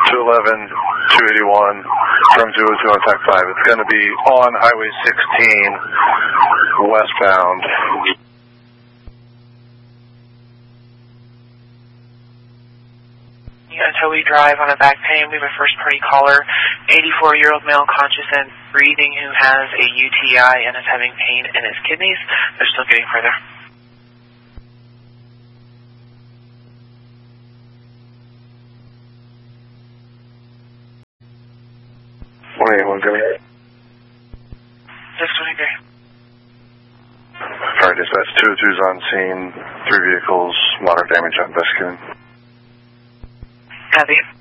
211, 281 from 02 on TAC 5. It's going to be on Highway 16 westbound. Until we drive on a back pain, we have a first-party caller, 84-year-old male, conscious and breathing, who has a UTI and is having pain in his kidneys. They're still getting further. One going. 623. Alright, dispatch 202's on scene. 3 vehicles, moderate damage on investigating. Copy.